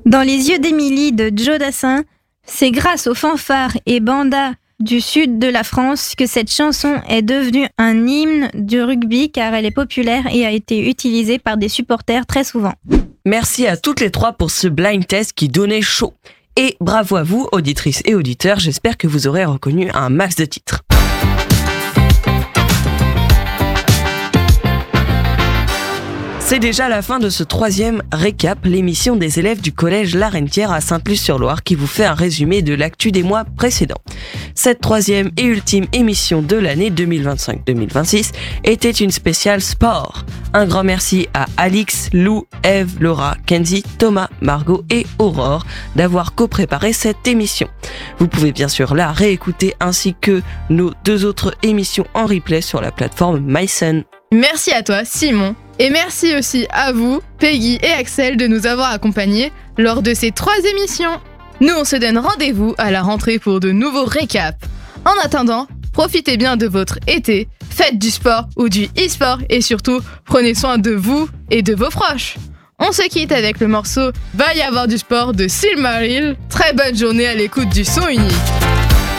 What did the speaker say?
Dans les yeux d'Émilie de Joe Dassin, c'est grâce aux fanfares et bandas du sud de la France que cette chanson est devenue un hymne du rugby car elle est populaire et a été utilisée par des supporters très souvent. Merci à toutes les trois pour ce blind test qui donnait chaud. Et bravo à vous, auditrices et auditeurs, j'espère que vous aurez reconnu un max de titres. C'est déjà la fin de ce 3e récap, l'émission des élèves du collège Larentière à Sainte-Luce-sur-Loire qui vous fait un résumé de l'actu des mois précédents. Cette 3e et ultime émission de l'année 2025-2026 était une spéciale sport. Un grand merci à Alix, Lou, Eve, Laura, Kenzie, Thomas, Margot et Aurore d'avoir co-préparé cette émission. Vous pouvez bien sûr la réécouter ainsi que nos 2 autres émissions en replay sur la plateforme MySun. Merci à toi, Simon. Et merci aussi à vous, Peggy et Axel, de nous avoir accompagnés lors de ces 3 émissions. Nous, on se donne rendez-vous à la rentrée pour de nouveaux récaps. En attendant, profitez bien de votre été, faites du sport ou du e-sport et surtout, prenez soin de vous et de vos proches. On se quitte avec le morceau Va y avoir du sport de Silmaril. Très bonne journée à l'écoute du son unique.